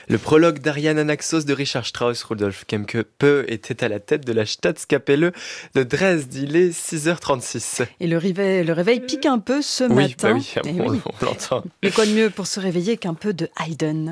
Le prologue d'Ariane Anaxos de Richard Strauss, Rudolf Kempe était à la tête de la Staatskapelle de Dresde. Il est 6h36. Et le réveil pique un peu ce matin. Oui, Eh on l'entend. Mais quoi de mieux pour se réveiller qu'un peu de Haydn ?